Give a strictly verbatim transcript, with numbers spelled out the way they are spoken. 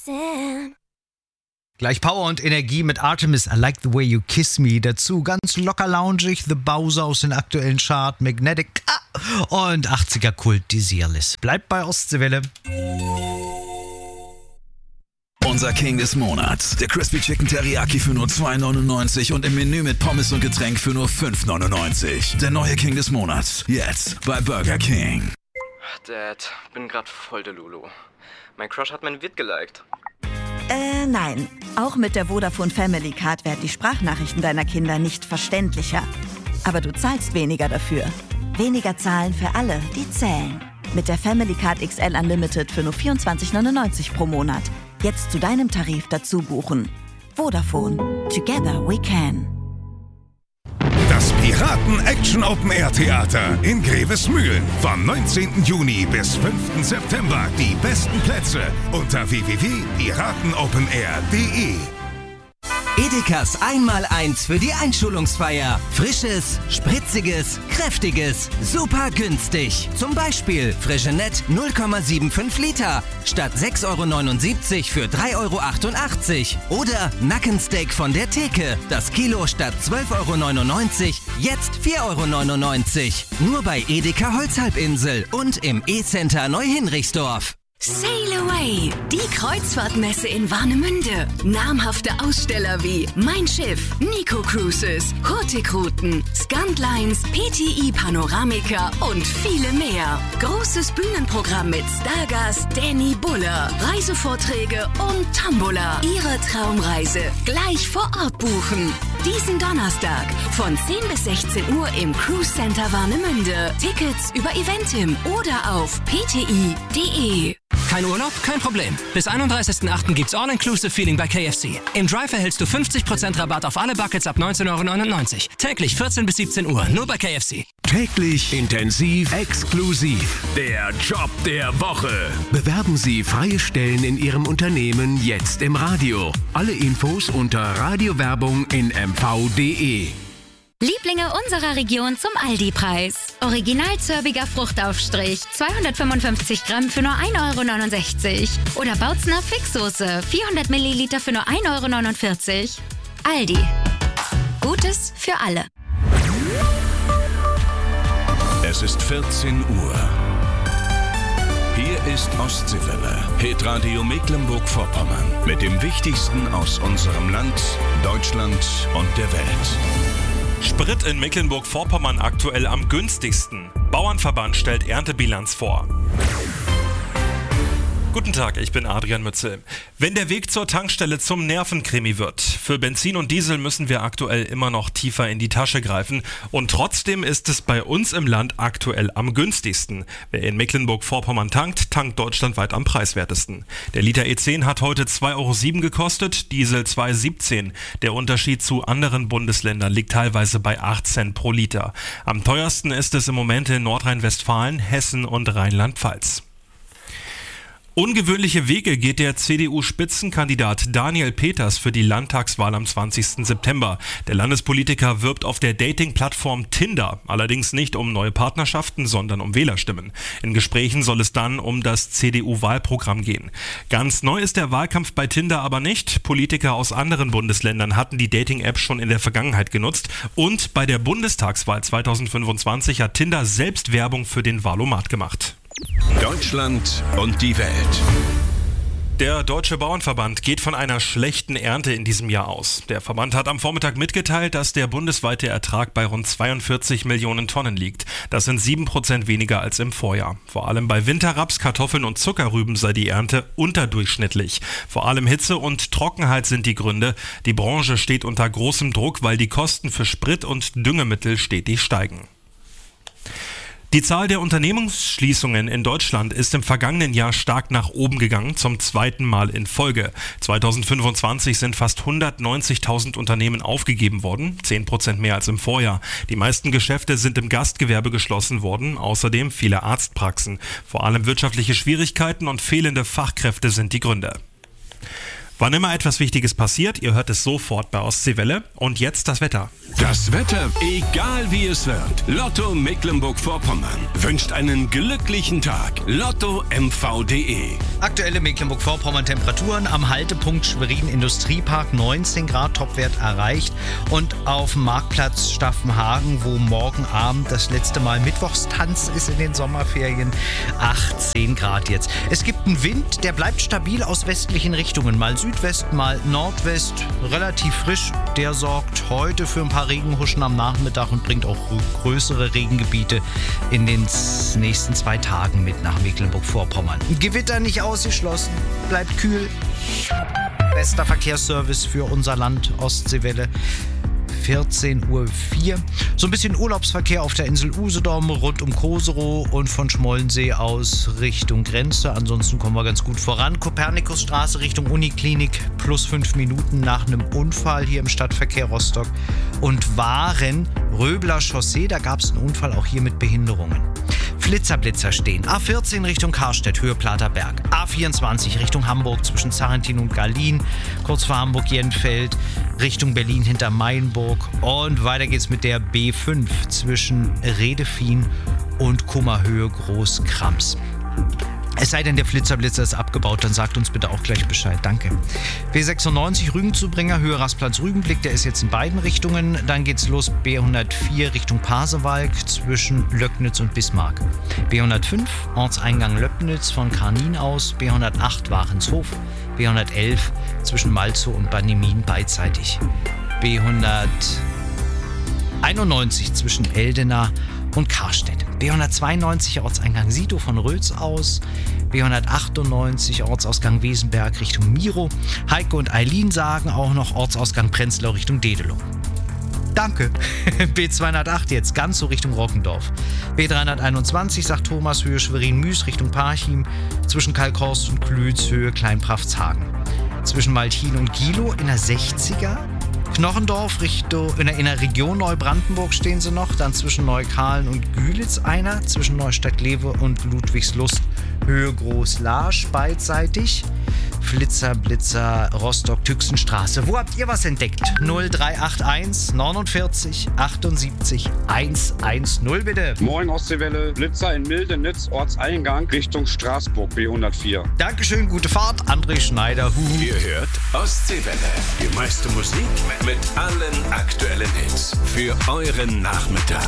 Listen. Gleich Power und Energie mit Artemis, I Like the Way You Kiss Me. Dazu ganz locker loungig, The Bowser aus den aktuellen Chart, Magnetic ah, und achtziger-Kult Desireless. Bleibt bei Ostseewelle. Unser King des Monats, der Crispy Chicken Teriyaki für nur zwei neunundneunzig und im Menü mit Pommes und Getränk für nur fünf neunundneunzig. Der neue King des Monats, jetzt bei Burger King. Dad, bin grad voll der Lulu. Mein Crush hat mein Vid geliked. Äh, nein. Auch mit der Vodafone Family Card werden die Sprachnachrichten deiner Kinder nicht verständlicher. Aber du zahlst weniger dafür. Weniger zahlen für alle, die zählen. Mit der Family Card X L Unlimited für nur vierundzwanzig neunundneunzig pro Monat. Jetzt zu deinem Tarif dazu buchen. Vodafone. Together we can. Das Piraten-Action-Open-Air-Theater in Grevesmühlen. Vom neunzehnten Juni bis fünften September. Die besten Plätze unter w w w punkt piratenopenair punkt de. Edekas Einmaleins für die Einschulungsfeier. Frisches, spritziges, kräftiges, super günstig. Zum Beispiel Frigenet null Komma fünfundsiebzig Liter statt sechs Euro neunundsiebzig für drei Euro achtundachtzig. Oder Nackensteak von der Theke. Das Kilo statt zwölf Euro neunundneunzig, jetzt vier Euro neunundneunzig. Nur bei Edeka Holzhalbinsel und im E-Center Neuhinrichsdorf. Sail Away, die Kreuzfahrtmesse in Warnemünde. Namhafte Aussteller wie Mein Schiff, Nico Cruises, Hurtigruten, Scantlines, P T I Panoramica und viele mehr. Großes Bühnenprogramm mit Stargast Danny Buller, Reisevorträge und Tombola. Ihre Traumreise gleich vor Ort buchen. Diesen Donnerstag von zehn bis sechzehn Uhr im Cruise Center Warnemünde. Tickets über Eventim oder auf p t i punkt de. Kein Urlaub? Kein Problem. Bis einunddreißigsten achten gibt's All-Inclusive Feeling bei K F C. Im Drive erhältst du fünfzig Prozent Rabatt auf alle Buckets ab neunzehn Euro neunundneunzig. Täglich vierzehn bis siebzehn Uhr, nur bei K F C. Täglich, intensiv, exklusiv. Der Job der Woche. Bewerben Sie freie Stellen in Ihrem Unternehmen jetzt im Radio. Alle Infos unter Radiowerbung in m v punkt de. Lieblinge unserer Region zum Aldi-Preis. Original zörbiger Fruchtaufstrich, zweihundertfünfundfünfzig Gramm für nur ein Euro neunundsechzig. Oder Bautzner Fixsoße, vierhundert Milliliter für nur ein Euro neunundvierzig. Aldi. Gutes für alle. Es ist vierzehn Uhr. Hier ist Ostseewelle, Hitradio Mecklenburg-Vorpommern. Mit dem Wichtigsten aus unserem Land, Deutschland und der Welt. Sprit in Mecklenburg-Vorpommern aktuell am günstigsten. Bauernverband stellt Erntebilanz vor. Guten Tag, ich bin Adrian Mützel. Wenn der Weg zur Tankstelle zum Nervenkrimi wird, für Benzin und Diesel müssen wir aktuell immer noch tiefer in die Tasche greifen und trotzdem ist es bei uns im Land aktuell am günstigsten. Wer in Mecklenburg-Vorpommern tankt, tankt deutschlandweit am preiswertesten. Der Liter E zehn hat heute zwei Euro sieben gekostet, Diesel zwei Euro siebzehn. Der Unterschied zu anderen Bundesländern liegt teilweise bei acht Cent pro Liter. Am teuersten ist es im Moment in Nordrhein-Westfalen, Hessen und Rheinland-Pfalz. Ungewöhnliche Wege geht der C D U-Spitzenkandidat Daniel Peters für die Landtagswahl am zwanzigsten September. Der Landespolitiker wirbt auf der Dating-Plattform Tinder, allerdings nicht um neue Partnerschaften, sondern um Wählerstimmen. In Gesprächen soll es dann um das C D U-Wahlprogramm gehen. Ganz neu ist der Wahlkampf bei Tinder aber nicht. Politiker aus anderen Bundesländern hatten die Dating-App schon in der Vergangenheit genutzt und bei der Bundestagswahl zweitausendfünfundzwanzig hat Tinder selbst Werbung für den Wahlomat gemacht. Deutschland und die Welt. Der Deutsche Bauernverband geht von einer schlechten Ernte in diesem Jahr aus. Der Verband hat am Vormittag mitgeteilt, dass der bundesweite Ertrag bei rund zweiundvierzig Millionen Tonnen liegt. Das sind sieben Prozent weniger als im Vorjahr. Vor allem bei Winterraps, Kartoffeln und Zuckerrüben sei die Ernte unterdurchschnittlich. Vor allem Hitze und Trockenheit sind die Gründe. Die Branche steht unter großem Druck, weil die Kosten für Sprit und Düngemittel stetig steigen. Die Zahl der Unternehmensschließungen in Deutschland ist im vergangenen Jahr stark nach oben gegangen, zum zweiten Mal in Folge. zweitausendfünfundzwanzig sind fast hundertneunzigtausend Unternehmen aufgegeben worden, zehn Prozent mehr als im Vorjahr. Die meisten Geschäfte sind im Gastgewerbe geschlossen worden, außerdem viele Arztpraxen. Vor allem wirtschaftliche Schwierigkeiten und fehlende Fachkräfte sind die Gründe. Wann immer etwas Wichtiges passiert, ihr hört es sofort bei Ostseewelle. Und jetzt das Wetter. Das Wetter, egal wie es wird. Lotto Mecklenburg-Vorpommern wünscht einen glücklichen Tag. Lotto M V punkt de. Aktuelle Mecklenburg-Vorpommern-Temperaturen am Haltepunkt Schwerin Industriepark neunzehn Grad, Topwert erreicht. Und auf dem Marktplatz Staffenhagen, wo morgen Abend das letzte Mal Mittwochstanz ist in den Sommerferien, achtzehn Grad jetzt. Es gibt einen Wind, der bleibt stabil aus westlichen Richtungen. Mal Südwest, mal Nordwest, relativ frisch. Der sorgt heute für ein paar Regenhuschen am Nachmittag und bringt auch größere Regengebiete in den nächsten zwei Tagen mit nach Mecklenburg-Vorpommern. Gewitter nicht ausgeschlossen, bleibt kühl. Bester Verkehrsservice für unser Land, Ostseewelle. vierzehn Uhr vier. So ein bisschen Urlaubsverkehr auf der Insel Usedom rund um Koserow und von Schmollensee aus Richtung Grenze. Ansonsten kommen wir ganz gut voran. Kopernikusstraße Richtung Uniklinik plus fünf Minuten nach einem Unfall hier im Stadtverkehr Rostock. Und Waren, Röbler Chaussee, da gab es einen Unfall auch hier mit Behinderungen. Flitzerblitzer stehen. A vierzehn Richtung Karstedt, Höhe Platerberg. A vierundzwanzig Richtung Hamburg zwischen Sarrentin und Garlin. Kurz vor Hamburg-Jenfeld Richtung Berlin hinter Mainburg. Und weiter geht's mit der B fünf zwischen Redefien und Kummerhöhe Großkrams. Es sei denn, der Flitzerblitzer ist abgebaut, dann sagt uns bitte auch gleich Bescheid. Danke. B sechsundneunzig Rügenzubringer, Höhe Rastplatz Rügenblick, der ist jetzt in beiden Richtungen. Dann geht's los B hundertvier Richtung Pasewalk zwischen Löcknitz und Bismarck. B hundertfünf Ortseingang Löppnitz von Karnin aus. B hundertacht Warenshof. B hundertelf zwischen Malzow und Bannimin beidseitig. B hunderteinundneunzig zwischen Eldena und Karstedt. B hundertzweiundneunzig Ortseingang Sito von Rötz aus. B hundertachtundneunzig Ortsausgang Wesenberg Richtung Miro. Heike und Eileen sagen auch noch Ortsausgang Prenzlau Richtung Dedelow. Danke. B zweihundertacht jetzt ganz so Richtung Rockendorf. B dreihunderteinundzwanzig sagt Thomas, Höhe Schwerin-Müs Richtung Parchim. Zwischen Kalkhorst und Klütz, Höhe Kleinpraftshagen. Zwischen Malchin und Gilo in der sechziger. Knochendorf Richtung, in der, in der Region Neubrandenburg stehen sie noch. Dann zwischen Neukahlen und Gülitz einer. Zwischen Neustadt-Lewe und Ludwigslust, Höhe Groß-Larsch beidseitig. Flitzer, Blitzer, Rostock-Tüxenstraße. Wo habt ihr was entdeckt? null drei acht eins neunundvierzig achtundsiebzig hundertzehn bitte. Moin Ostseewelle, Blitzer in Mildenitz, Ortseingang Richtung Straßburg, B hundertvier. Dankeschön, gute Fahrt, André Schneider. Huhu. Ihr hört Ostseewelle, die meiste Musik mit allen aktuellen Hits für euren Nachmittag.